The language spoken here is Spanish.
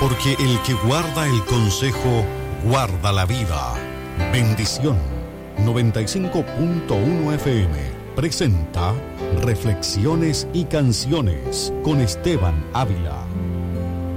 porque el que guarda el consejo, guarda la vida. Bendición 95.1 FM presenta Reflexiones y Canciones con Esteban Ávila.